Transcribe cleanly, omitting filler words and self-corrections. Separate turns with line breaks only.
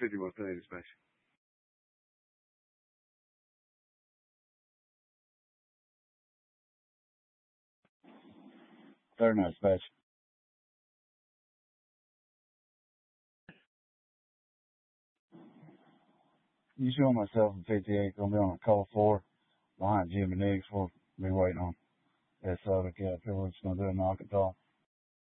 51 dispatch.
39 dispatch. You show myself in 58, gonna be on a call 4 behind Jimmy Nix. We'll be waiting on that Southern Caterpillar. It's gonna do a knock and talk.